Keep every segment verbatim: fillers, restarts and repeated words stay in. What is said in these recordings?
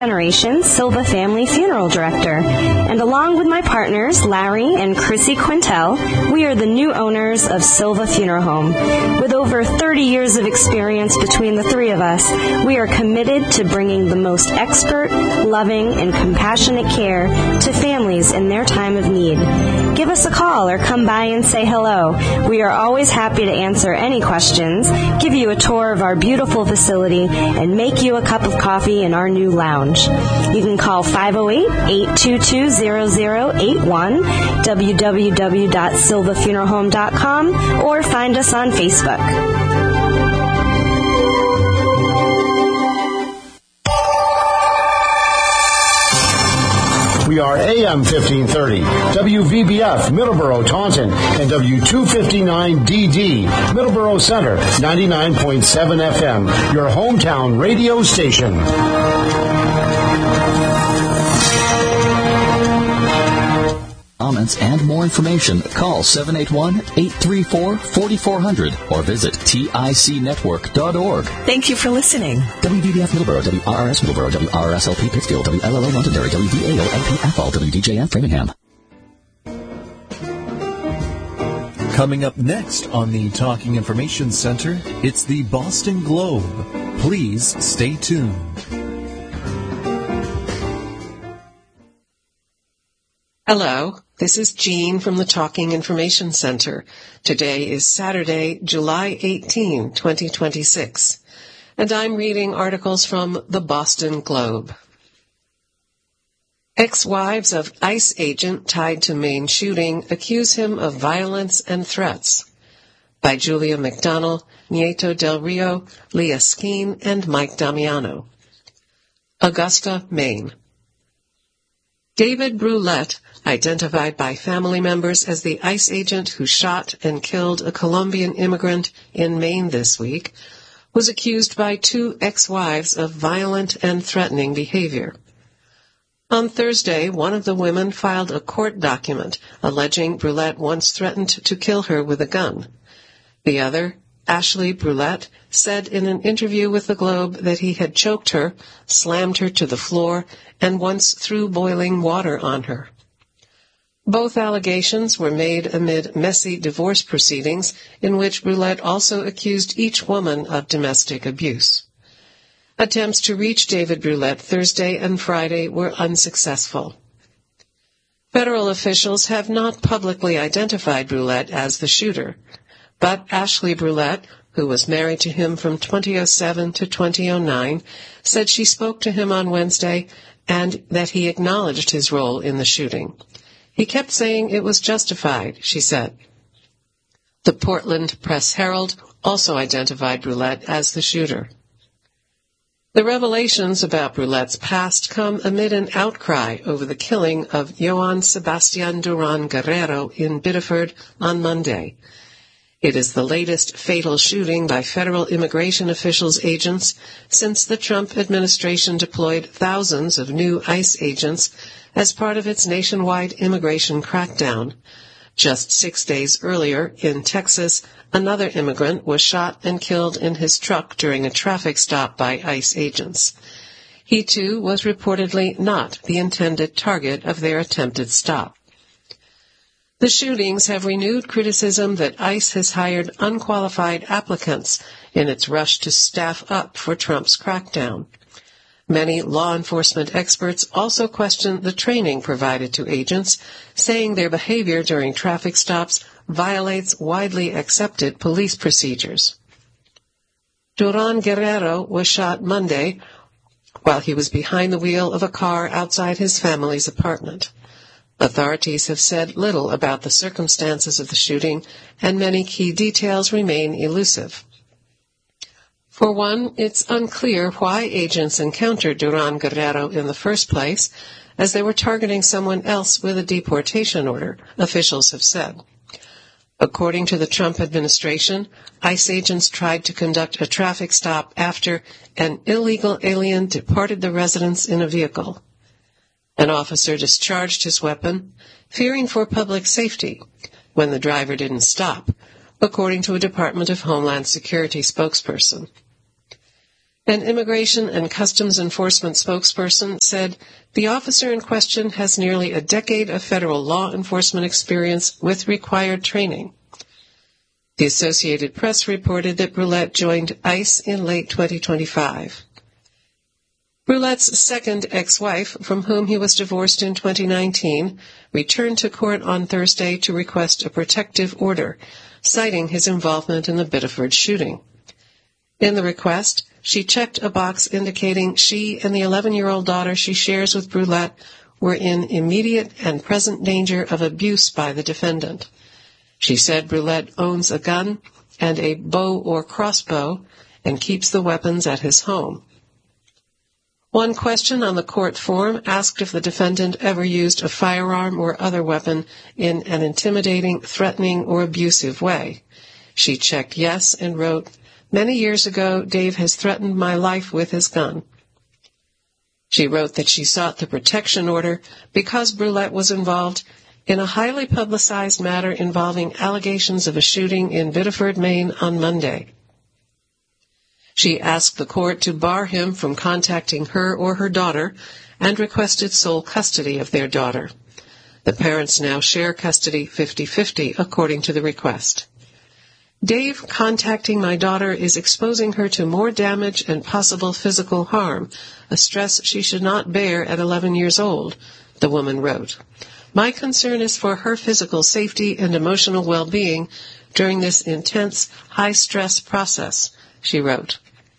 Generation Silva Family Funeral Director, and along with my partners Larry and Chrissy Quintel, we are the new owners of Silva Funeral Home. With over thirty years of experience between the three of us, we are committed to bringing the most expert, loving, and compassionate care to families in their time of need. Give us a call or come by and say hello. We are always happy to answer any questions, give you a tour of our beautiful facility, and make you a cup of coffee in our new lounge. You can call five oh eight, eight two two, zero zero eight one, w w w dot silva funeral home dot com, or find us on Facebook. We are A M fifteen thirty, W V B F, Middleborough, Taunton, and W two fifty-nine D D, Middleborough Center, ninety-nine point seven F M, your hometown radio station. Comments and more information, call seven eight one, eight three four, four four zero zero or visit tic network dot org. Thank you for listening. W B B F Middleborough, W R R S Middleborough, W R R S L P Pittsfield, W L L O Londonderry, W V A O L P Athol, W D J F Framingham. Coming up next on the Talking Information Center, it's the Boston Globe. Please stay tuned. Hello, this is Jean from the Talking Information Center. Today is Saturday, July eighteenth, twenty twenty-six, and I'm reading articles from the Boston Globe. Ex-wives of ICE agent tied to Maine shooting accuse him of violence and threats. By Julia McDonnell, Nieto Del Rio, Leah Skeen, and Mike Damiano. Augusta, Maine. David Brulette, identified by family members as the ICE agent who shot and killed a Colombian immigrant in Maine this week, was accused by two ex-wives of violent and threatening behavior. On Thursday, one of the women filed a court document alleging Brulette once threatened to kill her with a gun. The other, Ashley Brulette, said in an interview with the Globe that he had choked her, slammed her to the floor, and once threw boiling water on her. Both allegations were made amid messy divorce proceedings in which Brulette also accused each woman of domestic abuse. Attempts to reach David Brulette Thursday and Friday were unsuccessful. Federal officials have not publicly identified Brulette as the shooter, but Ashley Brulette, who was married to him from twenty oh seven to twenty oh nine, said she spoke to him on Wednesday and that he acknowledged his role in the shooting. He kept saying it was justified, she said. The Portland Press-Herald also identified Brulette as the shooter. The revelations about Brulette's past come amid an outcry over the killing of Joan Sebastian Duran Guerrero in Biddeford on Monday. It is the latest fatal shooting by federal immigration officials' agents since the Trump administration deployed thousands of new ICE agents as part of its nationwide immigration crackdown. Just six days earlier, in Texas, another immigrant was shot and killed in his truck during a traffic stop by ICE agents. He, too, was reportedly not the intended target of their attempted stop. The shootings have renewed criticism that ICE has hired unqualified applicants in its rush to staff up for Trump's crackdown. Many law enforcement experts also question the training provided to agents, saying their behavior during traffic stops violates widely accepted police procedures. Duran Guerrero was shot Monday while he was behind the wheel of a car outside his family's apartment. Authorities have said little about the circumstances of the shooting, and many key details remain elusive. For one, it's unclear why agents encountered Duran Guerrero in the first place, as they were targeting someone else with a deportation order, officials have said. According to the Trump administration, ICE agents tried to conduct a traffic stop after an illegal alien departed the residence in a vehicle. An officer discharged his weapon, fearing for public safety, when the driver didn't stop, according to a Department of Homeland Security spokesperson. An Immigration and Customs Enforcement spokesperson said the officer in question has nearly a decade of federal law enforcement experience with required training. The Associated Press reported that Brulette joined ICE in late twenty twenty-five. Brulette's second ex-wife, from whom he was divorced in twenty nineteen, returned to court on Thursday to request a protective order, citing his involvement in the Biddeford shooting. In the request, she checked a box indicating she and the eleven-year-old daughter she shares with Brulette were in immediate and present danger of abuse by the defendant. She said Brulette owns a gun and a bow or crossbow and keeps the weapons at his home. One question on the court form asked if the defendant ever used a firearm or other weapon in an intimidating, threatening, or abusive way. She checked yes and wrote, "Many years ago, Dave has threatened my life with his gun." She wrote that she sought the protection order because Brulette was involved in a highly publicized matter involving allegations of a shooting in Biddeford, Maine on Monday. She asked the court to bar him from contacting her or her daughter and requested sole custody of their daughter. The parents now share custody fifty-fifty, according to the request. "Dave contacting my daughter is exposing her to more damage and possible physical harm, a stress she should not bear at eleven years old," the woman wrote. "My concern is for her physical safety and emotional well-being during this intense, high-stress process," she wrote.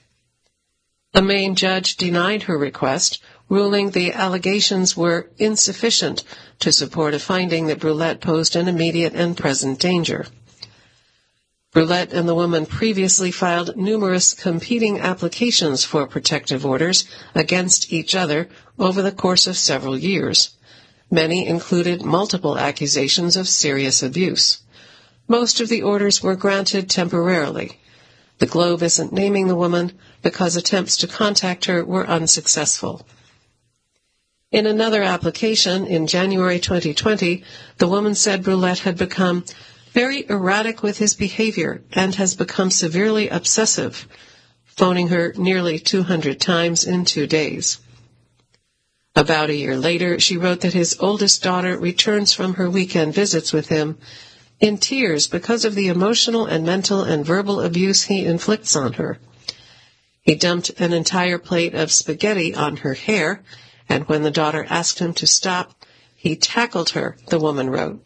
A Maine judge denied her request, ruling the allegations were insufficient to support a finding that Brulette posed an immediate and present danger. Brulette and the woman previously filed numerous competing applications for protective orders against each other over the course of several years. Many included multiple accusations of serious abuse. Most of the orders were granted temporarily. The Globe isn't naming the woman because attempts to contact her were unsuccessful. In another application in January twenty twenty, the woman said Brulette had become very erratic with his behavior and has become severely obsessive, phoning her nearly two hundred times in two days. About a year later, she wrote that his oldest daughter returns from her weekend visits with him in tears because of the emotional and mental and verbal abuse he inflicts on her. He dumped an entire plate of spaghetti on her hair, and when the daughter asked him to stop, he tackled her, the woman wrote.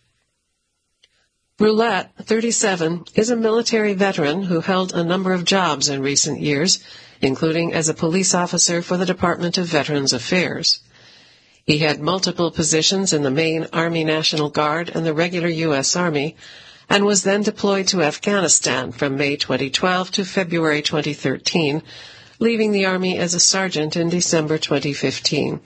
Brulette, thirty-seven, is a military veteran who held a number of jobs in recent years, including as a police officer for the Department of Veterans Affairs. He had multiple positions in the Maine Army National Guard and the regular U S Army, and was then deployed to Afghanistan from May twenty twelve to February twenty thirteen, leaving the Army as a sergeant in December twenty fifteen.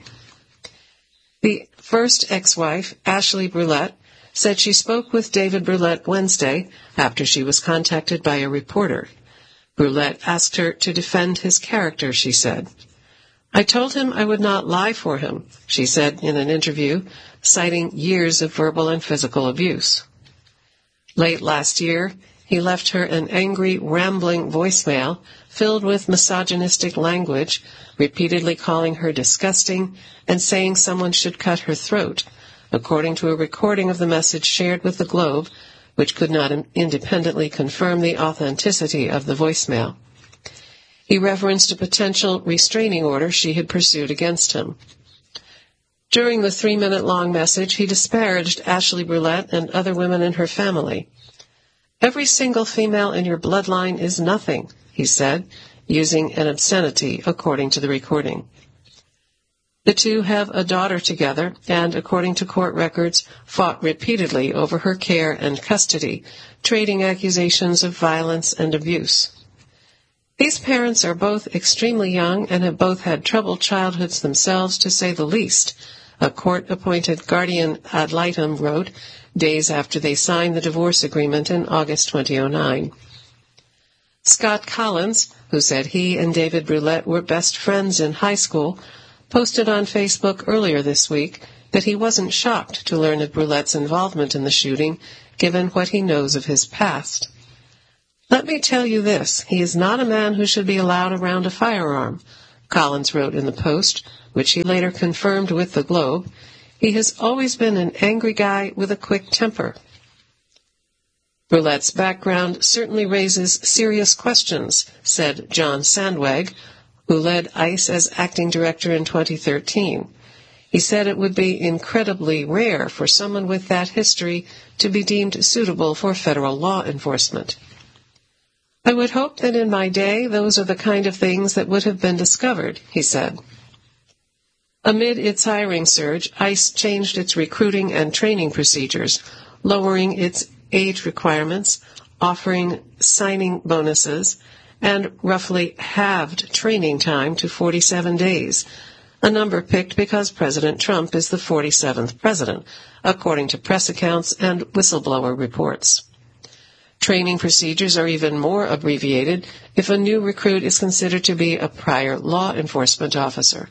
The first ex-wife, Ashley Brulette, said she spoke with David Brulette Wednesday after she was contacted by a reporter. Brulette asked her to defend his character, she said. "I told him I would not lie for him," she said in an interview, citing years of verbal and physical abuse. Late last year, he left her an angry, rambling voicemail filled with misogynistic language, repeatedly calling her disgusting and saying someone should cut her throat, according to a recording of the message shared with the Globe, which could not independently confirm the authenticity of the voicemail. He referenced a potential restraining order she had pursued against him. During the three-minute-long message, he disparaged Ashley Brulette and other women in her family. "Every single female in your bloodline is nothing," he said, using an obscenity, according to the recording. The two have a daughter together and, according to court records, fought repeatedly over her care and custody, trading accusations of violence and abuse. These parents are both extremely young and have both had troubled childhoods themselves, to say the least, a court-appointed guardian ad litem wrote days after they signed the divorce agreement in August twenty oh nine. Scott Collins, who said he and David Brulette were best friends in high school, posted on Facebook earlier this week that he wasn't shocked to learn of Brulette's involvement in the shooting, given what he knows of his past. "Let me tell you this, he is not a man who should be allowed around a firearm," Collins wrote in the Post, which he later confirmed with the Globe. "He has always been an angry guy with a quick temper." Brulette's background certainly raises serious questions, said John Sandweg, who led ICE as acting director in twenty thirteen. He said it would be incredibly rare for someone with that history to be deemed suitable for federal law enforcement. "I would hope that in my day those are the kind of things that would have been discovered," he said. Amid its hiring surge, ICE changed its recruiting and training procedures, lowering its age requirements, offering signing bonuses, and roughly halved training time to forty-seven days, a number picked because President Trump is the forty-seventh president, according to press accounts and whistleblower reports. Training procedures are even more abbreviated if a new recruit is considered to be a prior law enforcement officer.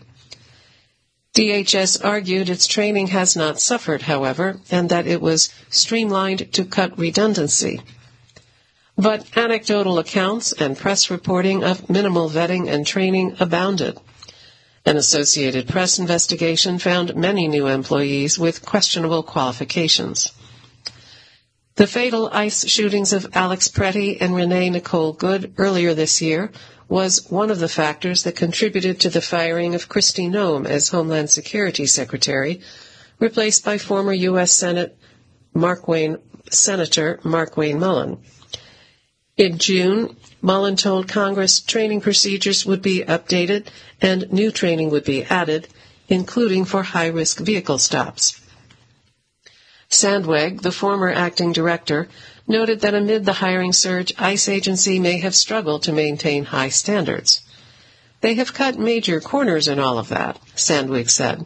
D H S argued its training has not suffered, however, and that it was streamlined to cut redundancy. But anecdotal accounts and press reporting of minimal vetting and training abounded. An Associated Press investigation found many new employees with questionable qualifications. The fatal ICE shootings of Alex Pretty and Renee Nicole Good earlier this year was one of the factors that contributed to the firing of Kristi Noem as Homeland Security Secretary, replaced by former U S Senate Mark Wayne, Senator Mark Wayne Mullen. In June, Mullen told Congress training procedures would be updated and new training would be added, including for high-risk vehicle stops. Sandweg, the former acting director, noted that amid the hiring surge, ICE agency may have struggled to maintain high standards. "They have cut major corners in all of that," Sandweg said.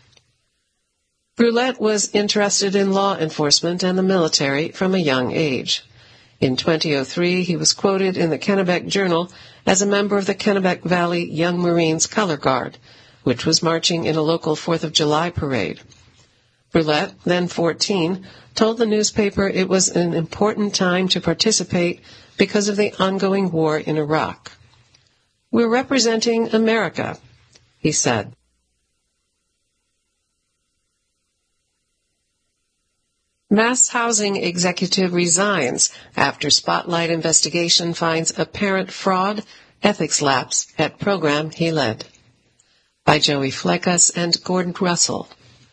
Brulette was interested in law enforcement and the military from a young age. In two thousand three, he was quoted in the Kennebec Journal as a member of the Kennebec Valley Young Marines Color Guard, which was marching in a local fourth of July parade. Brulette, then fourteen, told the newspaper it was an important time to participate because of the ongoing war in Iraq. "We're representing America," he said. Mass housing executive resigns after Spotlight investigation finds apparent fraud, ethics lapse at program he led. By Joey Fleckus and Gordon Russell.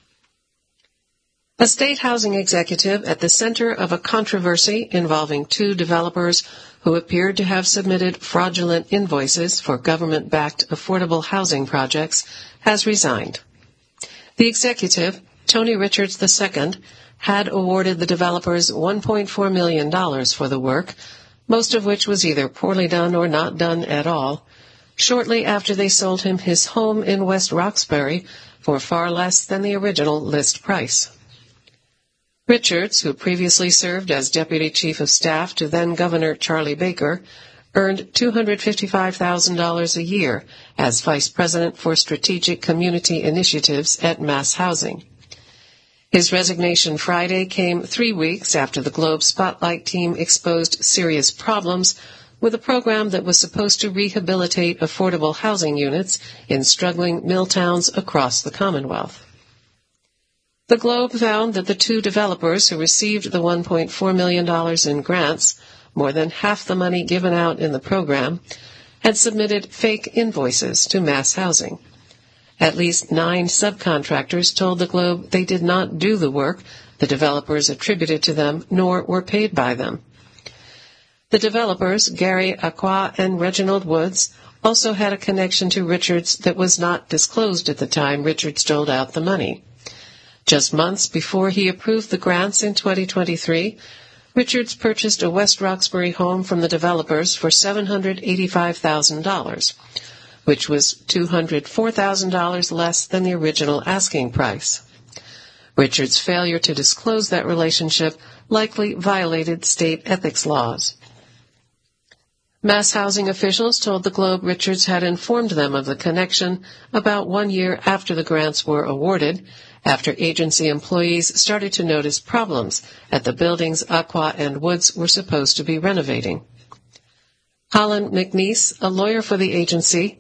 A state housing executive at the center of a controversy involving two developers who appeared to have submitted fraudulent invoices for government-backed affordable housing projects has resigned. The executive, Tony Richards the Second, had awarded the developers one point four million dollars for the work, most of which was either poorly done or not done at all, shortly after they sold him his home in West Roxbury for far less than the original list price. Richards, who previously served as Deputy Chief of Staff to then-Governor Charlie Baker, earned two hundred fifty-five thousand dollars a year as Vice President for Strategic Community Initiatives at Mass Housing. His resignation Friday came three weeks after the Globe Spotlight team exposed serious problems with a program that was supposed to rehabilitate affordable housing units in struggling mill towns across the Commonwealth. The Globe found that the two developers who received the one point four million dollars in grants, more than half the money given out in the program, had submitted fake invoices to Mass Housing. At least nine subcontractors told the Globe they did not do the work the developers attributed to them, nor were paid by them. The developers, Gary Acqua and Reginald Woods, also had a connection to Richards that was not disclosed at the time Richards doled out the money. Just months before he approved the grants in twenty twenty-three, Richards purchased a West Roxbury home from the developers for seven hundred eighty-five thousand dollars, which was two hundred four thousand dollars less than the original asking price. Richards' failure to disclose that relationship likely violated state ethics laws. Mass Housing officials told the Globe Richards had informed them of the connection about one year after the grants were awarded, after agency employees started to notice problems at the buildings Acqua and Woods were supposed to be renovating. Holland McNeese, a lawyer for the agency,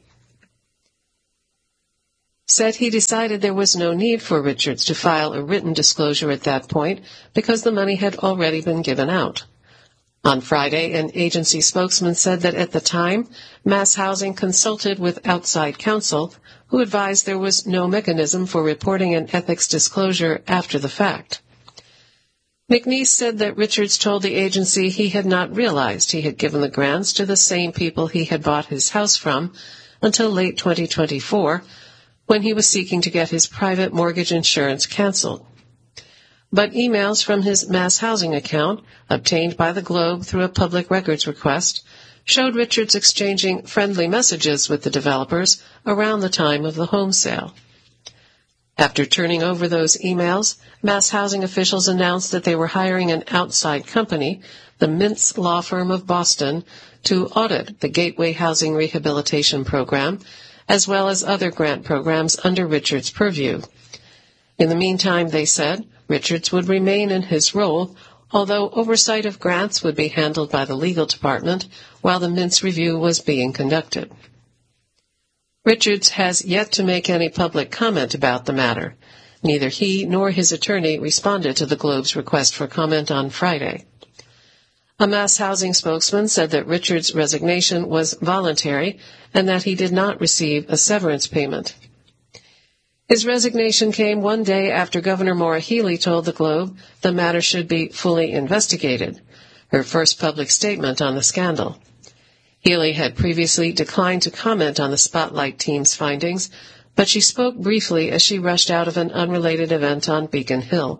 said he decided there was no need for Richards to file a written disclosure at that point because the money had already been given out. On Friday, an agency spokesman said that at the time, Mass Housing consulted with outside counsel who advised there was no mechanism for reporting an ethics disclosure after the fact. McNeese said that Richards told the agency he had not realized he had given the grants to the same people he had bought his house from until late twenty twenty-four, when he was seeking to get his private mortgage insurance canceled. But emails from his Mass Housing account, obtained by the Globe through a public records request, showed Richards exchanging friendly messages with the developers around the time of the home sale. After turning over those emails, Mass Housing officials announced that they were hiring an outside company, the Mintz Law Firm of Boston, to audit the Gateway Housing Rehabilitation Program, as well as other grant programs under Richards' purview. In the meantime, they said, Richards would remain in his role, although oversight of grants would be handled by the legal department while the Mintz review was being conducted. Richards has yet to make any public comment about the matter. Neither he nor his attorney responded to the Globe's request for comment on Friday. A Mass Housing spokesman said that Richards' resignation was voluntary and that he did not receive a severance payment. His resignation came one day after Governor Maura Healey told the Globe the matter should be fully investigated, her first public statement on the scandal. Healey had previously declined to comment on the Spotlight team's findings, but she spoke briefly as she rushed out of an unrelated event on Beacon Hill.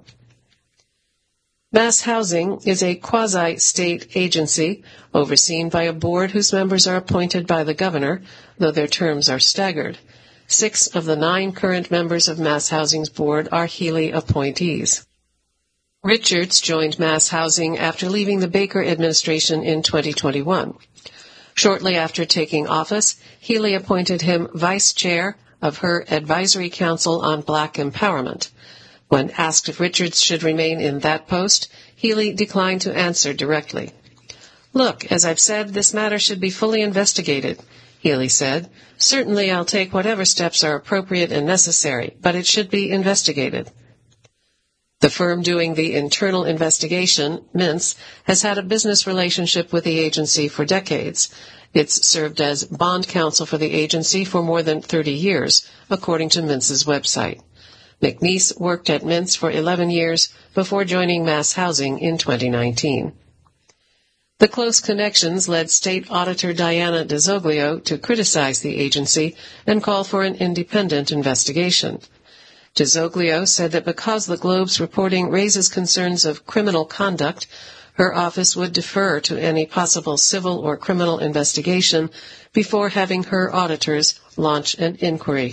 Mass Housing is a quasi-state agency overseen by a board whose members are appointed by the governor, though their terms are staggered. Six of the nine current members of Mass Housing's board are Healey appointees. Richards joined Mass Housing after leaving the Baker administration in twenty twenty-one. Shortly after taking office, Healey appointed him vice chair of her Advisory Council on Black Empowerment. When asked if Richards should remain in that post, Healey declined to answer directly. Look, as I've said, this matter should be fully investigated, Healey said. Certainly I'll take whatever steps are appropriate and necessary, but it should be investigated. The firm doing the internal investigation, Mintz, has had a business relationship with the agency for decades. It's served as bond counsel for the agency for more than thirty years, according to Mintz's website. McNeese worked at Mintz for eleven years before joining Mass Housing in twenty nineteen. The close connections led State Auditor Diana DeZoglio to criticize the agency and call for an independent investigation. DeZoglio said that because the Globe's reporting raises concerns of criminal conduct, her office would defer to any possible civil or criminal investigation before having her auditors launch an inquiry.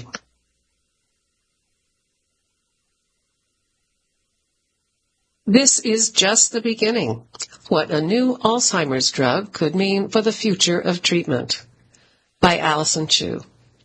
This is just the beginning. What a new Alzheimer's drug could mean for the future of treatment. By Allison Chu.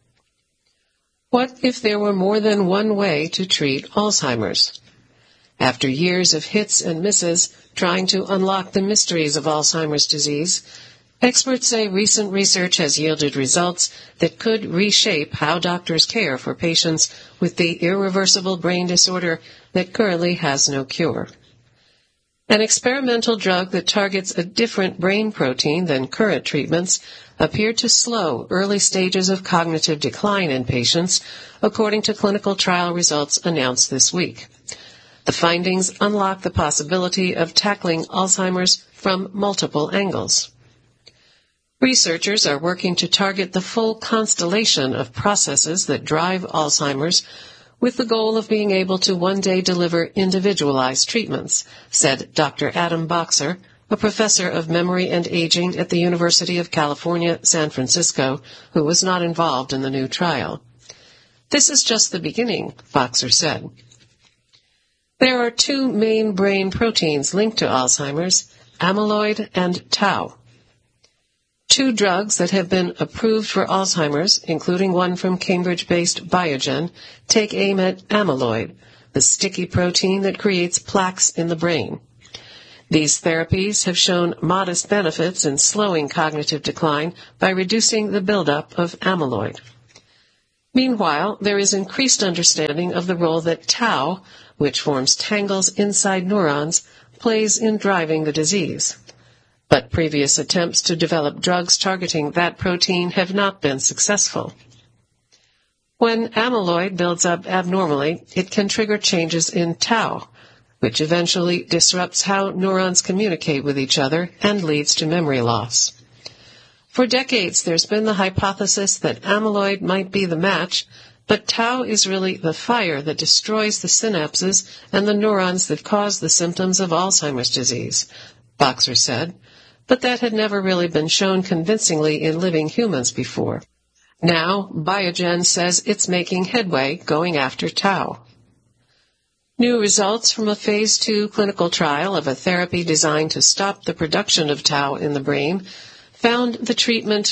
What if there were more than one way to treat Alzheimer's? After years of hits and misses trying to unlock the mysteries of Alzheimer's disease, experts say recent research has yielded results that could reshape how doctors care for patients with the irreversible brain disorder that currently has no cure. An experimental drug that targets a different brain protein than current treatments appeared to slow early stages of cognitive decline in patients, according to clinical trial results announced this week. The findings unlock the possibility of tackling Alzheimer's from multiple angles. Researchers are working to target the full constellation of processes that drive Alzheimer's, with the goal of being able to one day deliver individualized treatments, said Doctor Adam Boxer, a professor of memory and aging at the University of California, San Francisco, who was not involved in the new trial. This is just the beginning, Boxer said. There are two main brain proteins linked to Alzheimer's, amyloid and tau. Two drugs that have been approved for Alzheimer's, including one from Cambridge-based Biogen, take aim at amyloid, the sticky protein that creates plaques in the brain. These therapies have shown modest benefits in slowing cognitive decline by reducing the buildup of amyloid. Meanwhile, there is increased understanding of the role that tau, which forms tangles inside neurons, plays in driving the disease. But previous attempts to develop drugs targeting that protein have not been successful. When amyloid builds up abnormally, it can trigger changes in tau, which eventually disrupts how neurons communicate with each other and leads to memory loss. For decades, there's been the hypothesis that amyloid might be the match, but tau is really the fire that destroys the synapses and the neurons that cause the symptoms of Alzheimer's disease, Boxer said, but that had never really been shown convincingly in living humans before. Now, Biogen says it's making headway going after tau. New results from a phase two clinical trial of a therapy designed to stop the production of tau in the brain found the treatment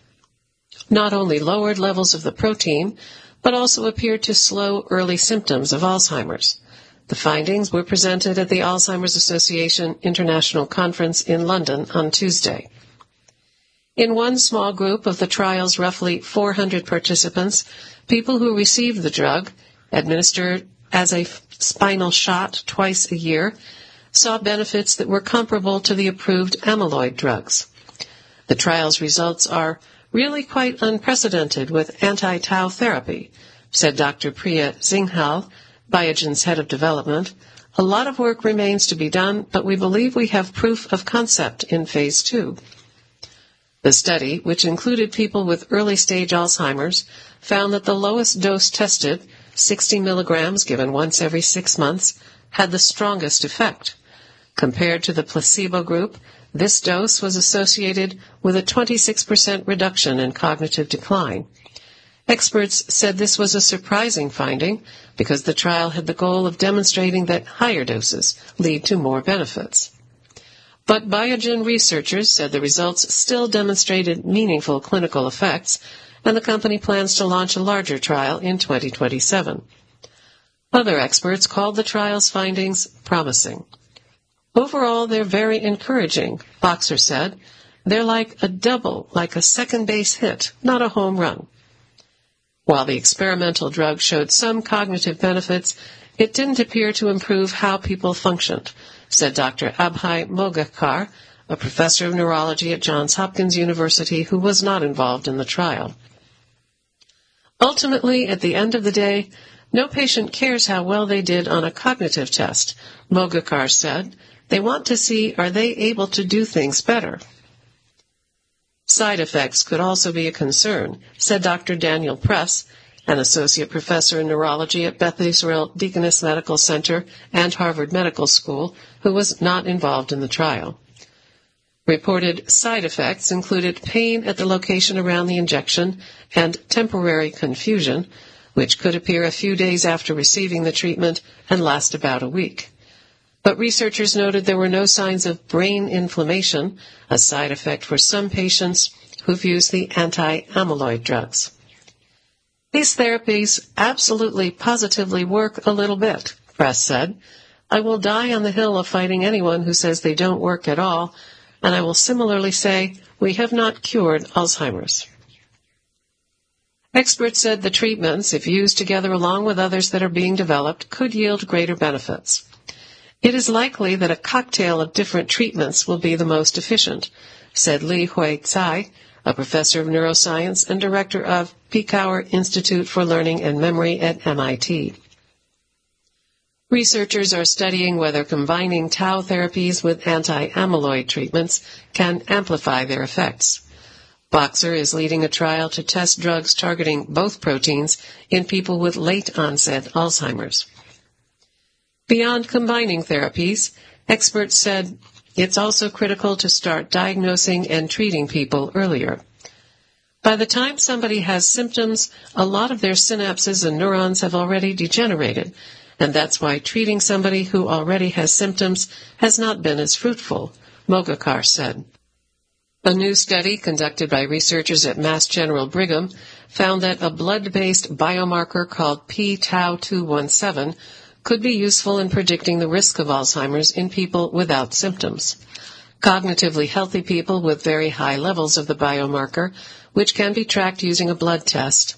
not only lowered levels of the protein, but also appeared to slow early symptoms of Alzheimer's. The findings were presented at the Alzheimer's Association International Conference in London on Tuesday. In one small group of the trial's roughly four hundred participants, people who received the drug, administered as a spinal shot twice a year, saw benefits that were comparable to the approved amyloid drugs. The trial's results are really quite unprecedented with anti-tau therapy, said Doctor Priya Singhal, Biogen's head of development. A lot of work remains to be done, but we believe we have proof of concept in phase two. The study, which included people with early-stage Alzheimer's, found that the lowest dose tested, sixty milligrams given once every six months, had the strongest effect. Compared to the placebo group, this dose was associated with a twenty-six percent reduction in cognitive decline. Experts said this was a surprising finding because the trial had the goal of demonstrating that higher doses lead to more benefits. But Biogen researchers said the results still demonstrated meaningful clinical effects, and the company plans to launch a larger trial in twenty twenty-seven. Other experts called the trial's findings promising. Overall, they're very encouraging, Boxer said. They're like a double, like a second base hit, not a home run. While the experimental drug showed some cognitive benefits, it didn't appear to improve how people functioned, said Doctor Abhay Mogekar, a professor of neurology at Johns Hopkins University who was not involved in the trial. Ultimately, at the end of the day, no patient cares how well they did on a cognitive test, Mogekar said. They want to see, are they able to do things better? Side effects could also be a concern, said Doctor Daniel Press, an associate professor in neurology at Beth Israel Deaconess Medical Center and Harvard Medical School, who was not involved in the trial. Reported side effects included pain at the location around the injection and temporary confusion, which could appear a few days after receiving the treatment and last about a week. But researchers noted there were no signs of brain inflammation, a side effect for some patients who've used the anti-amyloid drugs. These therapies absolutely positively work a little bit, Press said. I will die on the hill of fighting anyone who says they don't work at all, and I will similarly say we have not cured Alzheimer's. Experts said the treatments, if used together along with others that are being developed, could yield greater benefits. It is likely that a cocktail of different treatments will be the most efficient, said Li Hui Tsai, a professor of neuroscience and director of Picower Institute for Learning and Memory at M I T. Researchers are studying whether combining tau therapies with anti-amyloid treatments can amplify their effects. Boxer is leading a trial to test drugs targeting both proteins in people with late-onset Alzheimer's. Beyond combining therapies, experts said it's also critical to start diagnosing and treating people earlier. By the time somebody has symptoms, a lot of their synapses and neurons have already degenerated, and that's why treating somebody who already has symptoms has not been as fruitful, Mogekar said. A new study conducted by researchers at Mass General Brigham found that a blood-based biomarker called p tau two one seven could be useful in predicting the risk of Alzheimer's in people without symptoms. Cognitively healthy people with very high levels of the biomarker, which can be tracked using a blood test,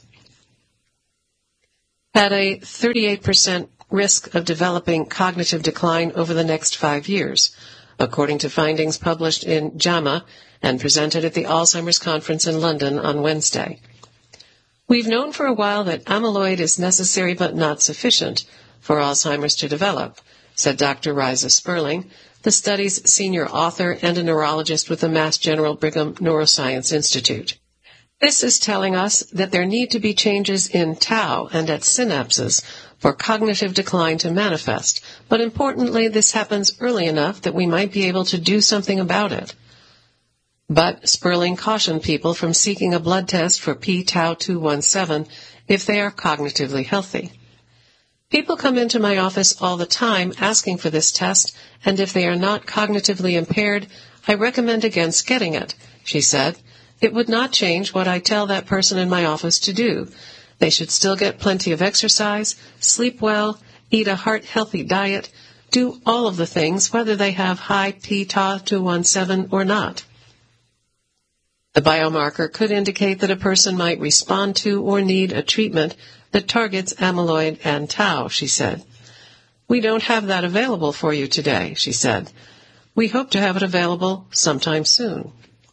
had a thirty-eight percent risk of developing cognitive decline over the next five years, according to findings published in JAMA and presented at the Alzheimer's Conference in London on Wednesday. We've known for a while that amyloid is necessary but not sufficient for Alzheimer's to develop, said Doctor Riza Sperling, the study's senior author and a neurologist with the Mass General Brigham Neuroscience Institute. This is telling us that there need to be changes in tau and at synapses for cognitive decline to manifest, but importantly, this happens early enough that we might be able to do something about it. But Sperling cautioned people from seeking a blood test for p tau two one seven if they are cognitively healthy. People come into my office all the time asking for this test, and if they are not cognitively impaired, I recommend against getting it, she said. It would not change what I tell that person in my office to do. They should still get plenty of exercise, sleep well, eat a heart-healthy diet, do all of the things whether they have high p tau two one seven or not. The biomarker could indicate that a person might respond to or need a treatment that targets amyloid and tau, she said. We don't have that available for you today, she said. We hope to have it available sometime soon.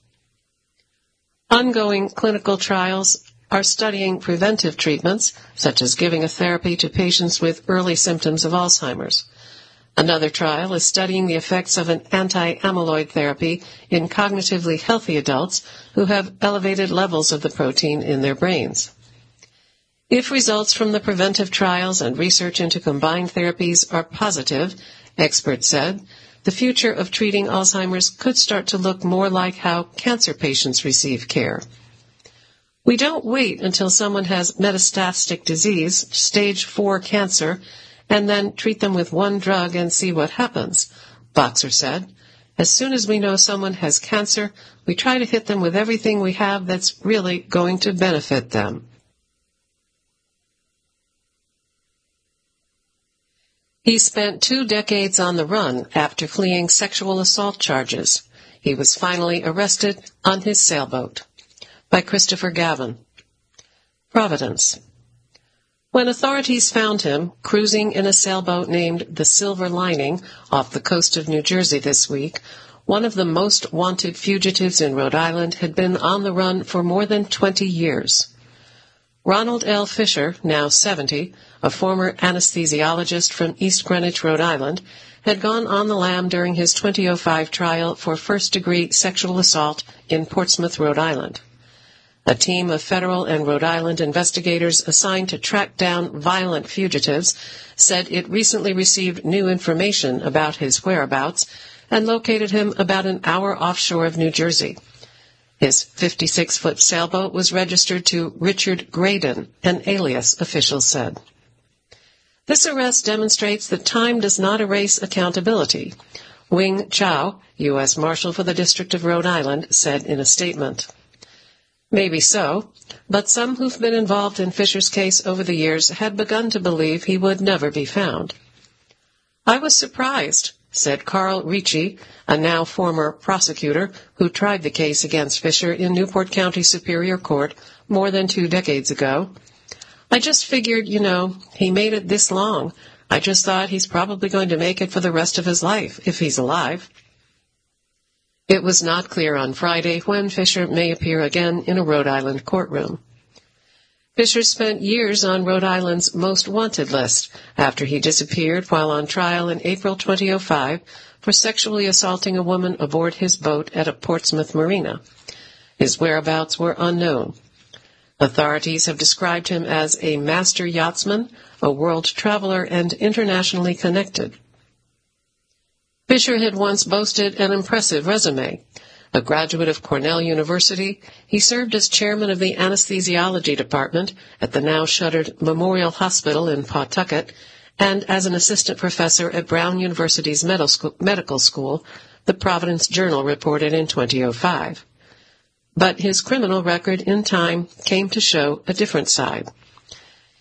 Ongoing clinical trials are studying preventive treatments, such as giving a therapy to patients with early symptoms of Alzheimer's. Another trial is studying the effects of an anti-amyloid therapy in cognitively healthy adults who have elevated levels of the protein in their brains. If results from the preventive trials and research into combined therapies are positive, experts said, the future of treating Alzheimer's could start to look more like how cancer patients receive care. We don't wait until someone has metastatic disease, stage four cancer, and then treat them with one drug and see what happens, Boxer said. As soon as we know someone has cancer, we try to hit them with everything we have that's really going to benefit them. He spent two decades on the run after fleeing sexual assault charges. He was finally arrested on his sailboat. By Christopher Gavin. Providence. When authorities found him cruising in a sailboat named the Silver Lining off the coast of New Jersey this week, one of the most wanted fugitives in Rhode Island had been on the run for more than twenty years. Ronald L. Fisher, now seventy, a former anesthesiologist from East Greenwich, Rhode Island, had gone on the lam during his two thousand five trial for first-degree sexual assault in Portsmouth, Rhode Island. A team of federal and Rhode Island investigators assigned to track down violent fugitives said it recently received new information about his whereabouts and located him about an hour offshore of New Jersey. His fifty-six-foot sailboat was registered to Richard Graydon, an alias, officials said. This arrest demonstrates that time does not erase accountability, Wing Chow, U S Marshal for the District of Rhode Island, said in a statement. Maybe so, but some who've been involved in Fisher's case over the years had begun to believe he would never be found. I was surprised, said Carl Ricci, a now former prosecutor who tried the case against Fisher in Newport County Superior Court more than two decades ago. I just figured, you know, he made it this long. I just thought he's probably going to make it for the rest of his life, if he's alive. It was not clear on Friday when Fisher may appear again in a Rhode Island courtroom. Fisher spent years on Rhode Island's most wanted list after he disappeared while on trial in April two thousand five for sexually assaulting a woman aboard his boat at a Portsmouth marina. His whereabouts were unknown. Authorities have described him as a master yachtsman, a world traveler, and internationally connected. Fisher had once boasted an impressive resume. A graduate of Cornell University, he served as chairman of the anesthesiology department at the now-shuttered Memorial Hospital in Pawtucket, and as an assistant professor at Brown University's medical school, the Providence Journal reported in two thousand five. But his criminal record in time came to show a different side.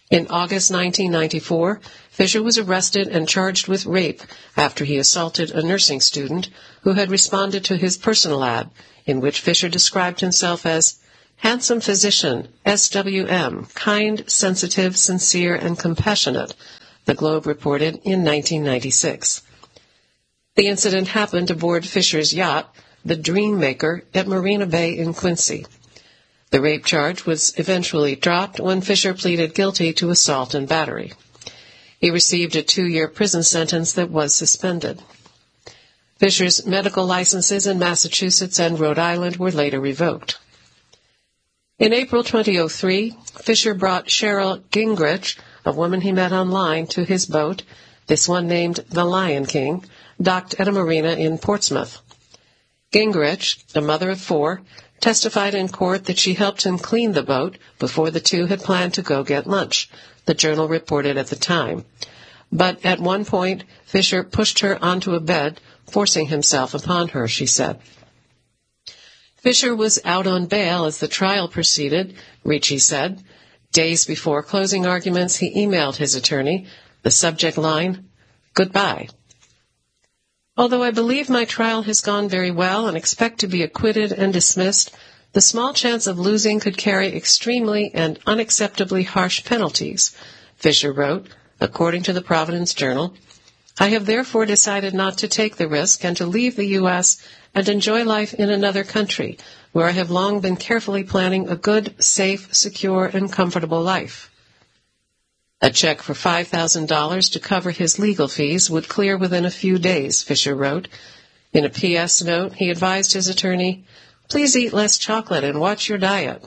In August nineteen ninety-four, Fisher was arrested and charged with rape after he assaulted a nursing student who had responded to his personal ad, in which Fisher described himself as handsome physician, S W M, kind, sensitive, sincere, and compassionate, the Globe reported in nineteen ninety-six. The incident happened aboard Fisher's yacht, the Dreammaker, at Marina Bay in Quincy. The rape charge was eventually dropped when Fisher pleaded guilty to assault and battery. He received a two-year prison sentence that was suspended. Fisher's medical licenses in Massachusetts and Rhode Island were later revoked. In April two thousand three, Fisher brought Cheryl Gingrich, a woman he met online, to his boat, this one named the Lion King, docked at a marina in Portsmouth. Gingrich, a mother of four, testified in court that she helped him clean the boat before the two had planned to go get lunch, the Journal reported at the time. But at one point, Fisher pushed her onto a bed, forcing himself upon her, she said. Fisher was out on bail as the trial proceeded, Ricci said. Days before closing arguments, he emailed his attorney, the subject line, "Goodbye." Although I believe my trial has gone very well and expect to be acquitted and dismissed, the small chance of losing could carry extremely and unacceptably harsh penalties, Fisher wrote, according to the Providence Journal. I have therefore decided not to take the risk and to leave the U S and enjoy life in another country, where I have long been carefully planning a good, safe, secure, and comfortable life. A check for five thousand dollars to cover his legal fees would clear within a few days, Fisher wrote. In a P S note, he advised his attorney, please eat less chocolate and watch your diet.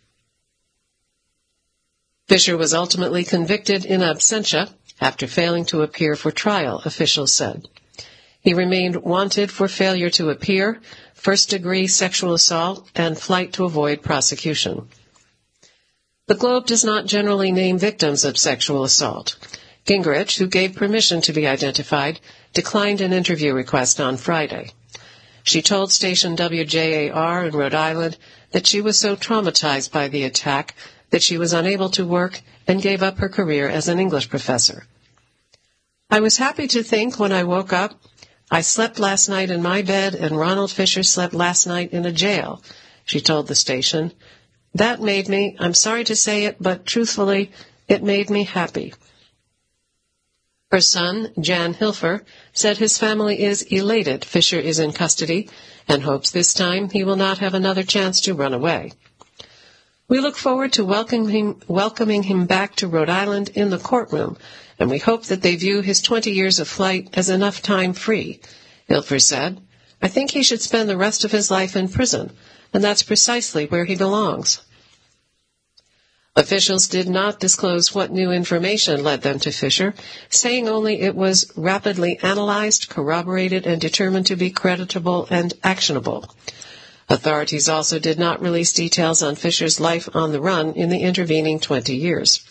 Fisher was ultimately convicted in absentia after failing to appear for trial, officials said. He remained wanted for failure to appear, first-degree sexual assault, and flight to avoid prosecution. The Globe does not generally name victims of sexual assault. Gingrich, who gave permission to be identified, declined an interview request on Friday. She told station W J A R in Rhode Island that she was so traumatized by the attack that she was unable to work and gave up her career as an English professor. I was happy to think when I woke up, I slept last night in my bed and Ronald Fisher slept last night in a jail, she told the station. That made me, I'm sorry to say it, but truthfully, it made me happy. Her son, Jan Hilfer, said his family is elated Fisher is in custody and hopes this time he will not have another chance to run away. We look forward to welcoming him, welcoming him back to Rhode Island in the courtroom, and we hope that they view his twenty years of flight as enough time free, Hilfer said. I think he should spend the rest of his life in prison, and that's precisely where he belongs. Officials did not disclose what new information led them to Fisher, saying only it was rapidly analyzed, corroborated, and determined to be creditable and actionable. Authorities also did not release details on Fisher's life on the run in the intervening twenty years.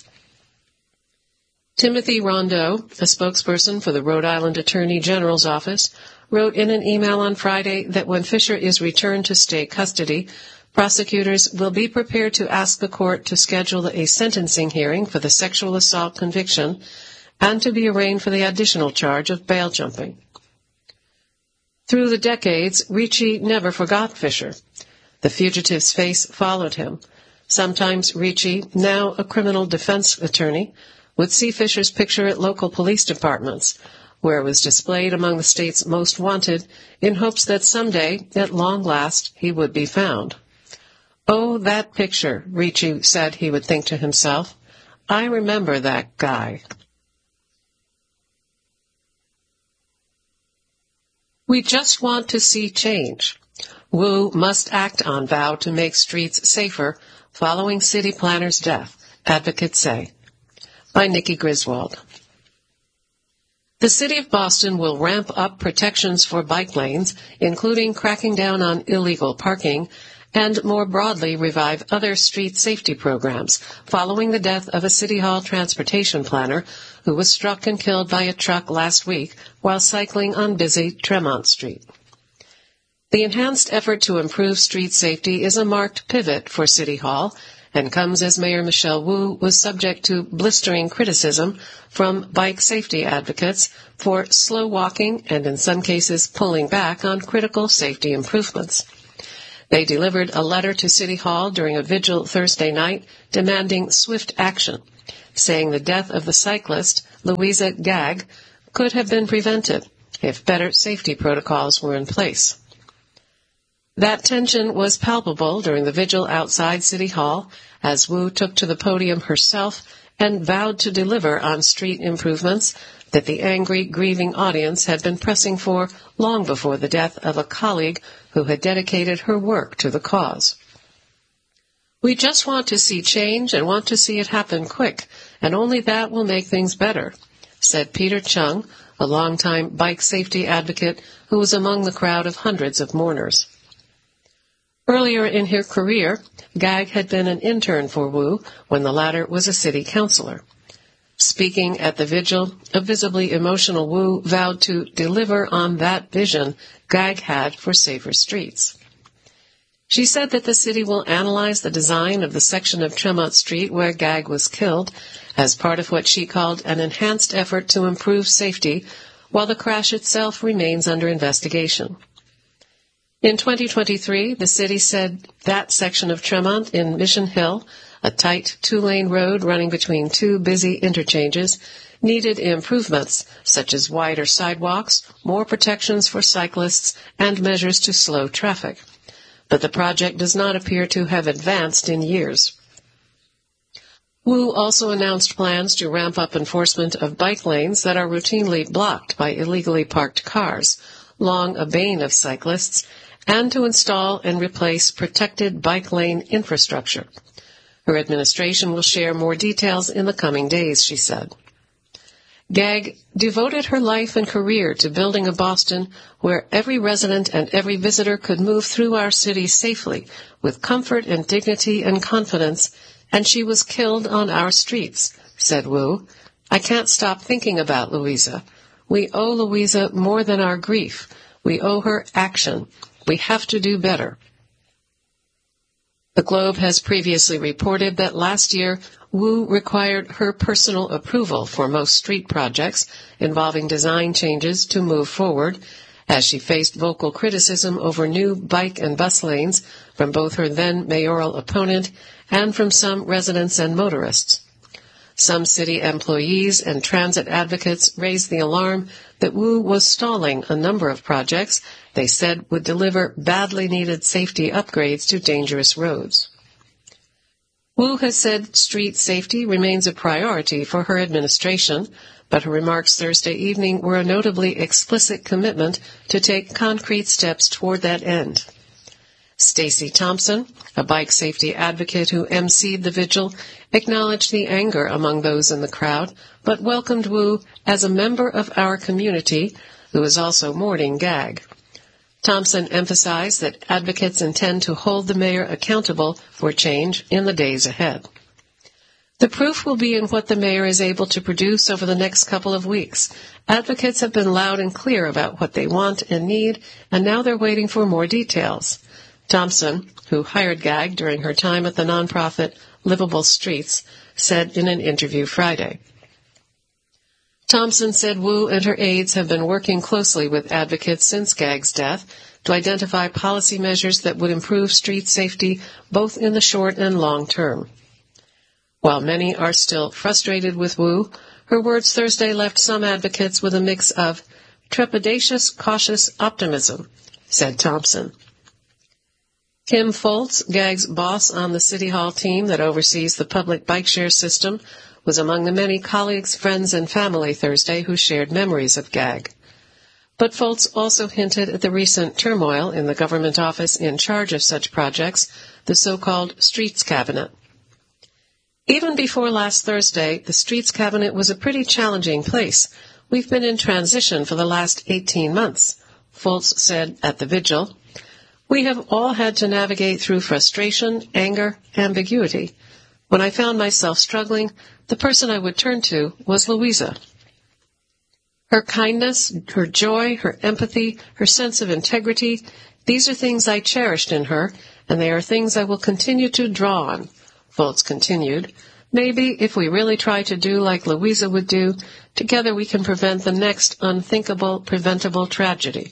Timothy Rondeau, a spokesperson for the Rhode Island Attorney General's office, wrote in an email on Friday that when Fisher is returned to state custody, prosecutors will be prepared to ask the court to schedule a sentencing hearing for the sexual assault conviction and to be arraigned for the additional charge of bail jumping. Through the decades, Ricci never forgot Fisher. The fugitive's face followed him. Sometimes Ricci, now a criminal defense attorney, would see Fisher's picture at local police departments, where it was displayed among the state's most wanted, in hopes that someday, at long last, he would be found. Oh, that picture, Ricci said he would think to himself. I remember that guy. We just want to see change. Wu must act on vow to make streets safer following city planner's death, advocates say. By Nikki Griswold. The city of Boston will ramp up protections for bike lanes, including cracking down on illegal parking, and more broadly revive other street safety programs following the death of a City Hall transportation planner who was struck and killed by a truck last week while cycling on busy Tremont Street. The enhanced effort to improve street safety is a marked pivot for City Hall and comes as Mayor Michelle Wu was subject to blistering criticism from bike safety advocates for slow walking and in some cases pulling back on critical safety improvements. They delivered a letter to City Hall during a vigil Thursday night demanding swift action, saying the death of the cyclist, Louisa Gagg, could have been prevented if better safety protocols were in place. That tension was palpable during the vigil outside City Hall as Wu took to the podium herself and vowed to deliver on street improvements that the angry, grieving audience had been pressing for long before the death of a colleague who had dedicated her work to the cause. We just want to see change and want to see it happen quick, and only that will make things better, said Peter Chung, a longtime bike safety advocate who was among the crowd of hundreds of mourners. Earlier in her career, Gagg had been an intern for Wu when the latter was a city councilor. Speaking at the vigil, a visibly emotional Wu vowed to deliver on that vision Gagg had for safer streets. She said that the city will analyze the design of the section of Tremont Street where Gagg was killed as part of what she called an enhanced effort to improve safety, while the crash itself remains under investigation. In twenty twenty-three, the city said that section of Tremont in Mission Hill, a tight two-lane road running between two busy interchanges, needed improvements such as wider sidewalks, more protections for cyclists, and measures to slow traffic. But the project does not appear to have advanced in years. Wu also announced plans to ramp up enforcement of bike lanes that are routinely blocked by illegally parked cars, long a bane of cyclists, and to install and replace protected bike lane infrastructure. Her administration will share more details in the coming days, she said. Gagg devoted her life and career to building a Boston where every resident and every visitor could move through our city safely, with comfort and dignity and confidence, and she was killed on our streets, said Wu. I can't stop thinking about Louisa. We owe Louisa more than our grief. We owe her action. We have to do better. The Globe has previously reported that last year, Wu required her personal approval for most street projects involving design changes to move forward, as she faced vocal criticism over new bike and bus lanes from both her then mayoral opponent and from some residents and motorists. Some city employees and transit advocates raised the alarm that Wu was stalling a number of projects they said would deliver badly needed safety upgrades to dangerous roads. Wu has said street safety remains a priority for her administration, but her remarks Thursday evening were a notably explicit commitment to take concrete steps toward that end. Stacey Thompson, a bike safety advocate who emceed the vigil, acknowledged the anger among those in the crowd, but welcomed Wu as a member of our community who is also mourning Gagg. Thompson emphasized that advocates intend to hold the mayor accountable for change in the days ahead. The proof will be in what the mayor is able to produce over the next couple of weeks. Advocates have been loud and clear about what they want and need, and now they're waiting for more details. Thompson, who hired Gagg during her time at the nonprofit Livable Streets, said in an interview Friday. Thompson said Wu and her aides have been working closely with advocates since Gagg's death to identify policy measures that would improve street safety both in the short and long term. While many are still frustrated with Wu, her words Thursday left some advocates with a mix of trepidatious, cautious optimism, said Thompson. Kim Foltz, Gagg's boss on the City Hall team that oversees the public bike share system, was among the many colleagues, friends, and family Thursday who shared memories of Gagg. But Foltz also hinted at the recent turmoil in the government office in charge of such projects, the so-called Streets Cabinet. Even before last Thursday, the Streets Cabinet was a pretty challenging place. We've been in transition for the last eighteen months, Foltz said at the vigil. We have all had to navigate through frustration, anger, ambiguity. When I found myself struggling, the person I would turn to was Louisa. Her kindness, her joy, her empathy, her sense of integrity, these are things I cherished in her, and they are things I will continue to draw on, Volz continued, maybe if we really try to do like Louisa would do, together we can prevent the next unthinkable, preventable tragedy.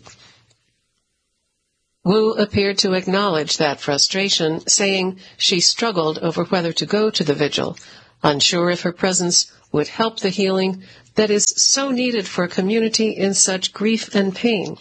Wu appeared to acknowledge that frustration, saying she struggled over whether to go to the vigil, unsure if her presence would help the healing that is so needed for a community in such grief and pain.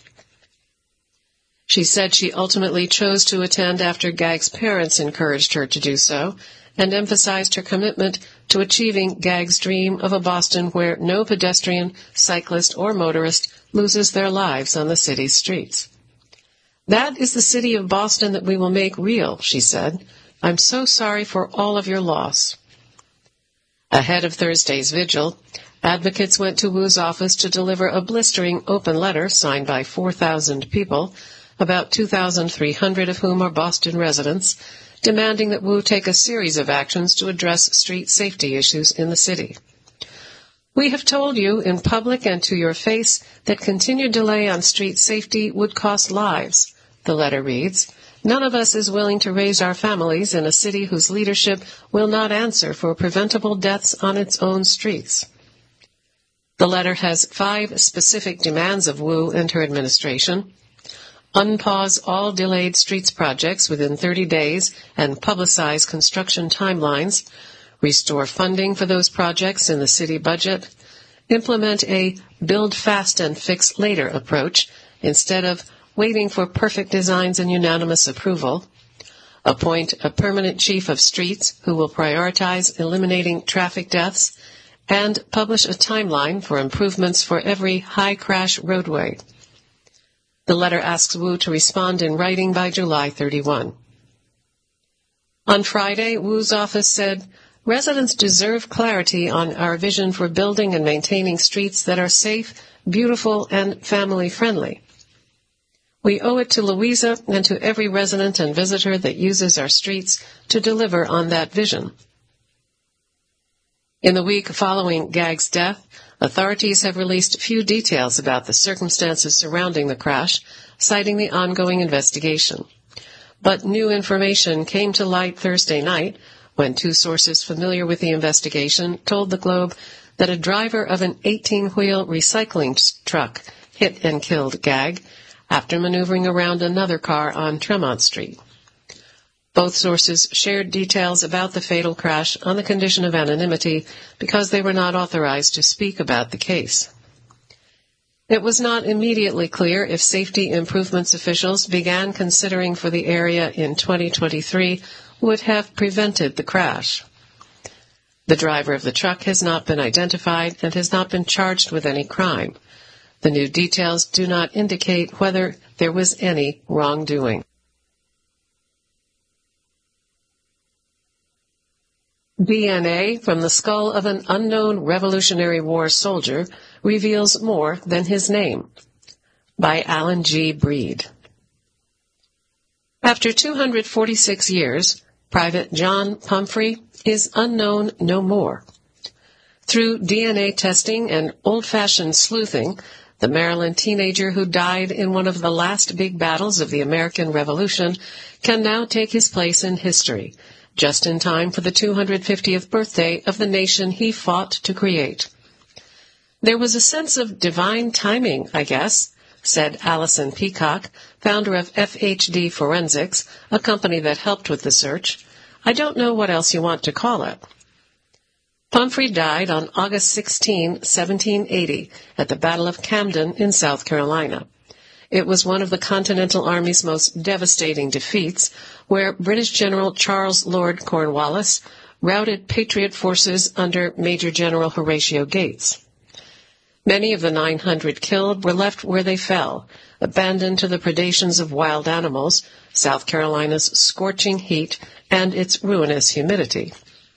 She said she ultimately chose to attend after Gag's parents encouraged her to do so, and emphasized her commitment to achieving Gag's dream of a Boston where no pedestrian, cyclist, or motorist loses their lives on the city's streets. That is the city of Boston that we will make real, she said. I'm so sorry for all of your loss. Ahead of Thursday's vigil, advocates went to Wu's office to deliver a blistering open letter signed by four thousand people, about two thousand three hundred of whom are Boston residents, demanding that Wu take a series of actions to address street safety issues in the city. We have told you in public and to your face that continued delay on street safety would cost lives, the letter reads. None of us is willing to raise our families in a city whose leadership will not answer for preventable deaths on its own streets. The letter has five specific demands of Wu and her administration. Unpause all delayed streets projects within thirty days and publicize construction timelines, restore funding for those projects in the city budget, implement a build fast and fix later approach instead of waiting for perfect designs and unanimous approval, appoint a permanent chief of streets who will prioritize eliminating traffic deaths, and publish a timeline for improvements for every high-crash roadway. The letter asks Wu to respond in writing by July thirty-first. On Friday, Wu's office said, residents deserve clarity on our vision for building and maintaining streets that are safe, beautiful, and family-friendly. We owe it to Louisa and to every resident and visitor that uses our streets to deliver on that vision. In the week following Gag's death, authorities have released few details about the circumstances surrounding the crash, citing the ongoing investigation. But new information came to light Thursday night when two sources familiar with the investigation told the Globe that a driver of an eighteen-wheel recycling truck hit and killed Gag after maneuvering around another car on Tremont Street. Both sources shared details about the fatal crash on the condition of anonymity because they were not authorized to speak about the case. It was not immediately clear if safety improvements officials began considering for the area in twenty twenty-three would have prevented the crash. The driver of the truck has not been identified and has not been charged with any crime. The new details do not indicate whether there was any wrongdoing. D N A from the skull of an unknown Revolutionary War soldier reveals more than his name. By Alan G. Breed. After two hundred forty-six years, Private John Pumphrey is unknown no more. Through D N A testing and old-fashioned sleuthing, the Maryland teenager who died in one of the last big battles of the American Revolution can now take his place in history, just in time for the two hundred fiftieth birthday of the nation he fought to create. There was a sense of divine timing, I guess, said Allison Peacock, founder of F H D Forensics, a company that helped with the search. I don't know what else you want to call it. Pumphrey died on August sixteenth, seventeen eighty, at the Battle of Camden in South Carolina. It was one of the Continental Army's most devastating defeats, where British General Charles Lord Cornwallis routed Patriot forces under Major General Horatio Gates. Many of the nine hundred killed were left where they fell, abandoned to the predations of wild animals, South Carolina's scorching heat, and its ruinous humidity.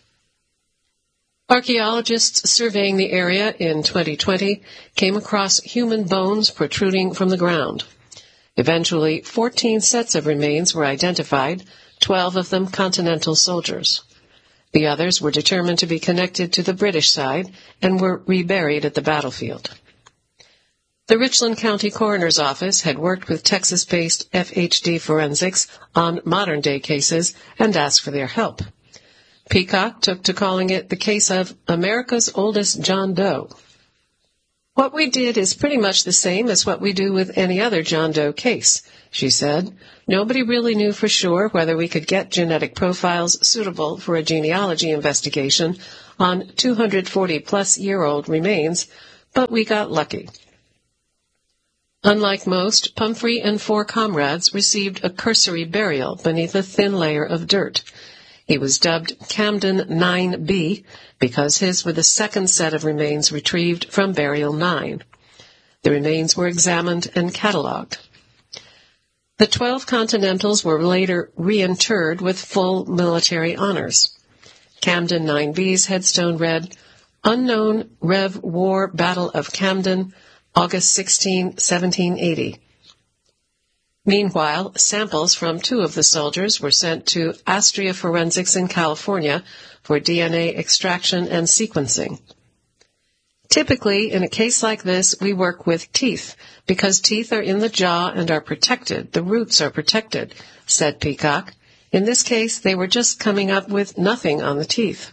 Archaeologists surveying the area in twenty twenty came across human bones protruding from the ground. Eventually, fourteen sets of remains were identified, twelve of them Continental soldiers. The others were determined to be connected to the British side and were reburied at the battlefield. The Richland County Coroner's Office had worked with Texas-based F H D Forensics on modern-day cases and asked for their help. Peacock took to calling it the case of America's oldest John Doe. What we did is pretty much the same as what we do with any other John Doe case, she said. Nobody really knew for sure whether we could get genetic profiles suitable for a genealogy investigation on two hundred forty plus year old remains, but we got lucky. Unlike most, Pumphrey and four comrades received a cursory burial beneath a thin layer of dirt. He was dubbed Camden nine B because his were the second set of remains retrieved from Burial nine. The remains were examined and catalogued. The twelve Continentals were later reinterred with full military honors. Camden nine B's headstone read, Unknown Rev War Battle of Camden, August sixteenth, seventeen eighty. Meanwhile, samples from two of the soldiers were sent to Astria Forensics in California for D N A extraction and sequencing. Typically, in a case like this, we work with teeth, because teeth are in the jaw and are protected. The roots are protected, said Peacock. In this case, they were just coming up with nothing on the teeth.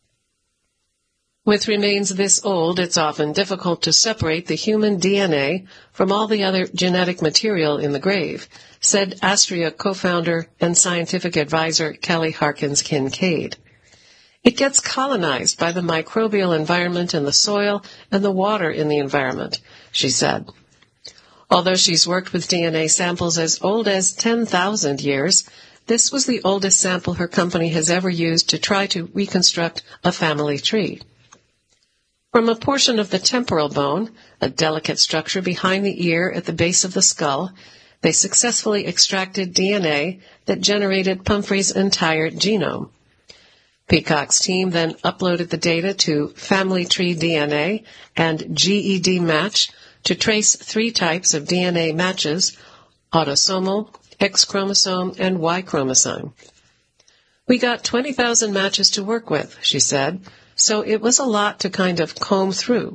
With remains this old, it's often difficult to separate the human D N A from all the other genetic material in the grave, said Astria co-founder and scientific advisor Kelly Harkins Kincaid. It gets colonized by the microbial environment in the soil and the water in the environment, she said. Although she's worked with D N A samples as old as ten thousand years, this was the oldest sample her company has ever used to try to reconstruct a family tree. From a portion of the temporal bone, a delicate structure behind the ear at the base of the skull, they successfully extracted D N A that generated Pumphrey's entire genome. Peacock's team then uploaded the data to Family Tree D N A and G E D Match to trace three types of D N A matches, autosomal, X chromosome, and Y chromosome. We got twenty thousand matches to work with, she said, so it was a lot to kind of comb through.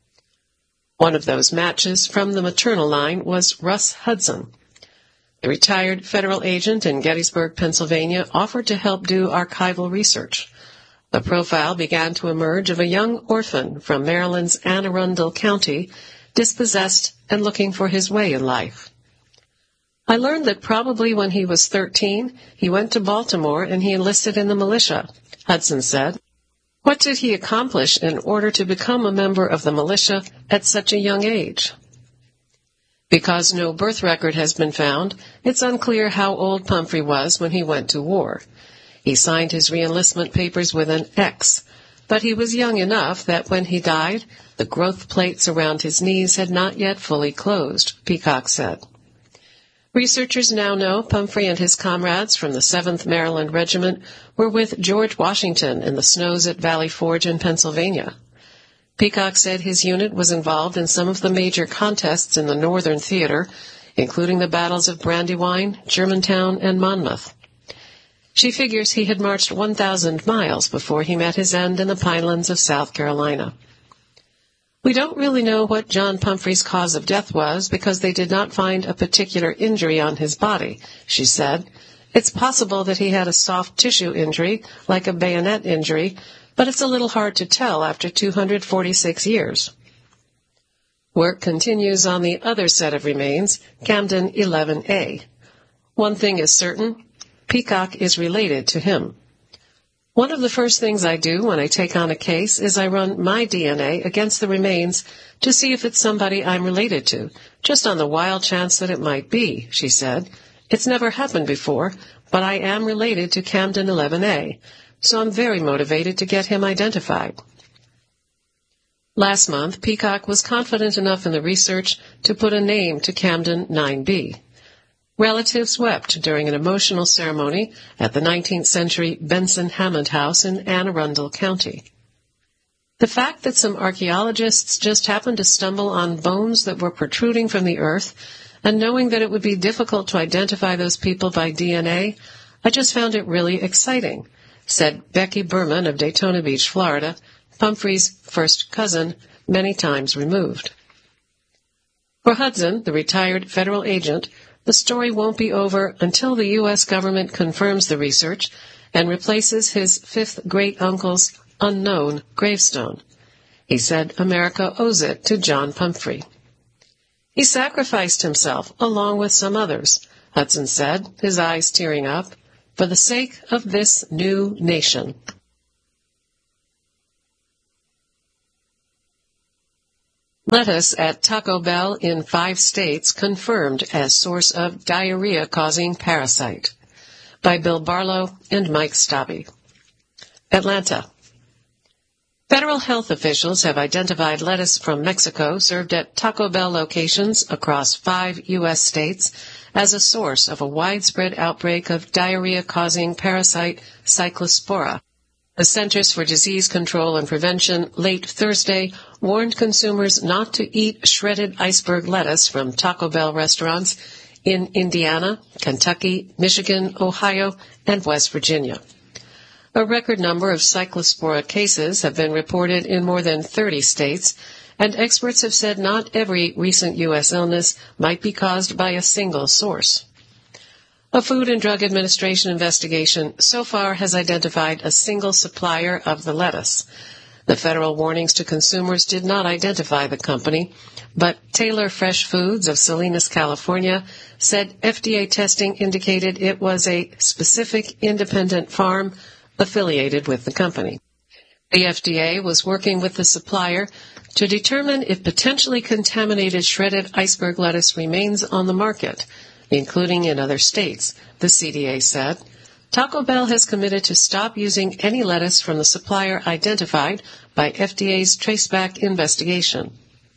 One of those matches from the maternal line was Russ Hudson. The retired federal agent in Gettysburg, Pennsylvania, offered to help do archival research. The profile began to emerge of a young orphan from Maryland's Anne Arundel County, dispossessed and looking for his way in life. I learned that probably when he was thirteen, he went to Baltimore and he enlisted in the militia, Hudson said. What did he accomplish in order to become a member of the militia at such a young age? Because no birth record has been found, it's unclear how old Pumphrey was when he went to war. He signed his reenlistment papers with an X, but he was young enough that when he died, the growth plates around his knees had not yet fully closed, Peacock said. Researchers now know Pumphrey and his comrades from the seventh Maryland Regiment were with George Washington in the snows at Valley Forge in Pennsylvania. Peacock said his unit was involved in some of the major contests in the Northern Theater, including the battles of Brandywine, Germantown, and Monmouth. She figures he had marched one thousand miles before he met his end in the pinelands of South Carolina. We don't really know what John Pumphrey's cause of death was because they did not find a particular injury on his body, she said. It's possible that he had a soft tissue injury, like a bayonet injury, but it's a little hard to tell after two hundred forty-six years. Work continues on the other set of remains, Camden eleven A. One thing is certain, Peacock is related to him. One of the first things I do when I take on a case is I run my D N A against the remains to see if it's somebody I'm related to, just on the wild chance that it might be, she said. It's never happened before, but I am related to Camden eleven A, so I'm very motivated to get him identified. Last month, Peacock was confident enough in the research to put a name to Camden nine B. Relatives wept during an emotional ceremony at the nineteenth century Benson Hammond House in Anne Arundel County. The fact that some archaeologists just happened to stumble on bones that were protruding from the earth, and knowing that it would be difficult to identify those people by D N A, I just found it really exciting, said Becky Berman of Daytona Beach, Florida, Pumphrey's first cousin, many times removed. For Hudson, the retired federal agent, the story won't be over until the U S government confirms the research and replaces his fifth great-uncle's unknown gravestone. He said America owes it to John Pumphrey. He sacrificed himself along with some others, Hudson said, his eyes tearing up, for the sake of this new nation. Lettuce at Taco Bell in five states confirmed as source of diarrhea-causing parasite. By Bill Barlow and Mike Stabby. Atlanta. Federal health officials have identified lettuce from Mexico served at Taco Bell locations across five U S states as a source of a widespread outbreak of diarrhea-causing parasite Cyclospora. The Centers for Disease Control and Prevention late Thursday warned consumers not to eat shredded iceberg lettuce from Taco Bell restaurants in Indiana, Kentucky, Michigan, Ohio, and West Virginia. A record number of Cyclospora cases have been reported in more than thirty states, and experts have said not every recent U S illness might be caused by a single source. A Food and Drug Administration investigation so far has identified a single supplier of the lettuce. The federal warnings to consumers did not identify the company, but Taylor Fresh Foods of Salinas, California, said F D A testing indicated it was a specific independent farm affiliated with the company. The F D A was working with the supplier to determine if potentially contaminated shredded iceberg lettuce remains on the market, including in other states, the C D A said. Taco Bell has committed to stop using any lettuce from the supplier identified by F D A's traceback investigation.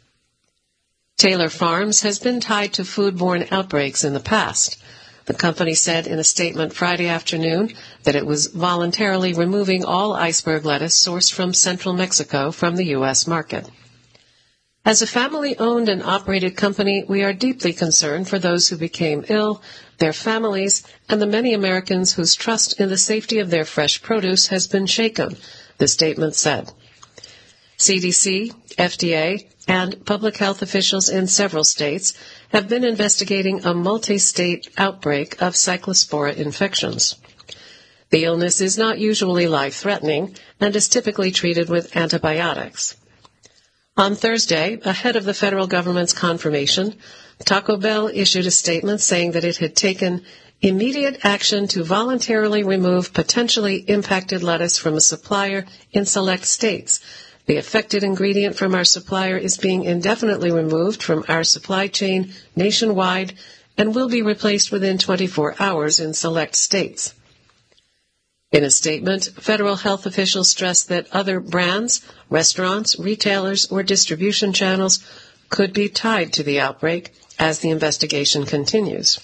Taylor Farms has been tied to foodborne outbreaks in the past. The company said in a statement Friday afternoon that it was voluntarily removing all iceberg lettuce sourced from central Mexico from the U S market. As a family-owned and operated company, we are deeply concerned for those who became ill, their families, and the many Americans whose trust in the safety of their fresh produce has been shaken, the statement said. C D C, F D A, and public health officials in several states have been investigating a multi-state outbreak of Cyclospora infections. The illness is not usually life-threatening and is typically treated with antibiotics. On Thursday, ahead of the federal government's confirmation, Taco Bell issued a statement saying that it had taken immediate action to voluntarily remove potentially impacted lettuce from a supplier in select states. The affected ingredient from our supplier is being indefinitely removed from our supply chain nationwide and will be replaced within twenty-four hours in select states. In a statement, federal health officials stressed that other brands, restaurants, retailers, or distribution channels could be tied to the outbreak as the investigation continues.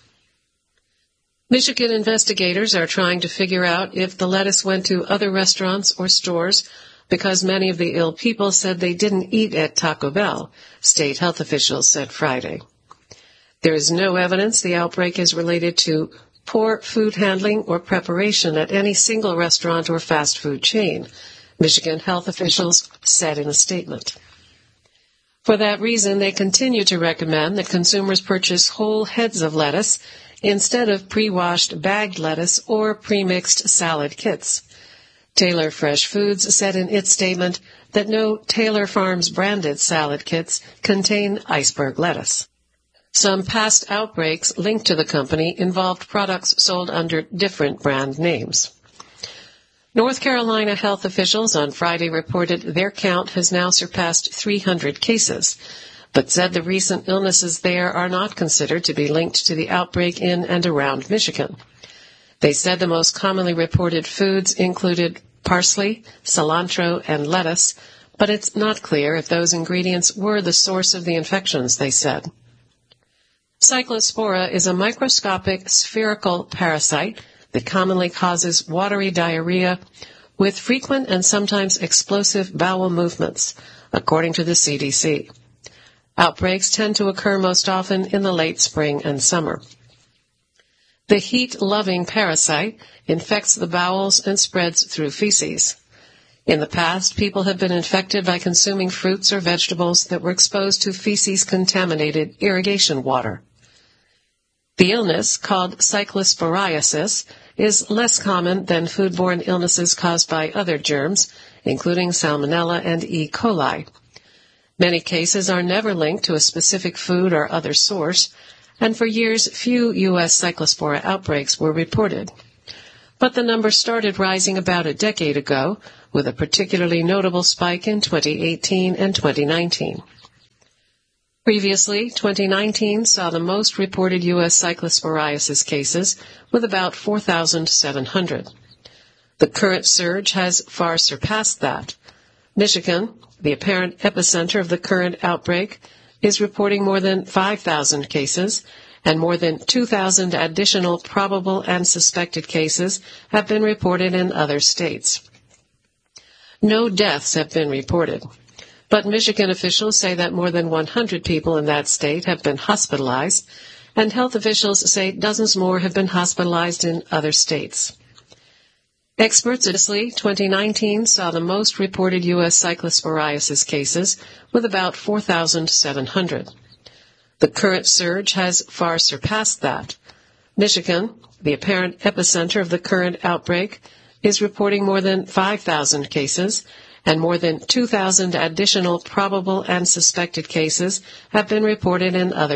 Michigan investigators are trying to figure out if the lettuce went to other restaurants or stores because many of the ill people said they didn't eat at Taco Bell, state health officials said Friday. There is no evidence the outbreak is related to poor food handling or preparation at any single restaurant or fast food chain, Michigan health officials said in a statement. For that reason, they continue to recommend that consumers purchase whole heads of lettuce instead of pre-washed bagged lettuce or pre-mixed salad kits. Taylor Fresh Foods said in its statement that no Taylor Farms branded salad kits contain iceberg lettuce. Some past outbreaks linked to the company involved products sold under different brand names. North Carolina health officials on Friday reported their count has now surpassed three hundred cases, but said the recent illnesses there are not considered to be linked to the outbreak in and around Michigan. They said the most commonly reported foods included parsley, cilantro, and lettuce, but it's not clear if those ingredients were the source of the infections, they said. Cyclospora is a microscopic spherical parasite that commonly causes watery diarrhea with frequent and sometimes explosive bowel movements, according to the C D C. Outbreaks tend to occur most often in the late spring and summer. The heat-loving parasite infects the bowels and spreads through feces. In the past, people have been infected by consuming fruits or vegetables that were exposed to feces-contaminated irrigation water. The illness, called cyclosporiasis, is less common than foodborne illnesses caused by other germs, including Salmonella and E. coli. Many cases are never linked to a specific food or other source, and for years few U S Cyclospora outbreaks were reported. But the number started rising about a decade ago, with a particularly notable spike in twenty eighteen and twenty nineteen. Previously, twenty nineteen saw the most reported U S cyclosporiasis cases, with about four thousand seven hundred. The current surge has far surpassed that. Michigan, the apparent epicenter of the current outbreak, is reporting more than five thousand cases, and more than two thousand additional probable and suspected cases have been reported in other states. No deaths have been reported, but Michigan officials say that more than one hundred people in that state have been hospitalized, and health officials say dozens more have been hospitalized in other states. Experts at twenty nineteen saw the most reported U S cyclosporiasis cases, with about four thousand seven hundred. The current surge has far surpassed that. Michigan, the apparent epicenter of the current outbreak, is reporting more than five thousand cases, and more than two thousand additional probable and suspected cases have been reported in other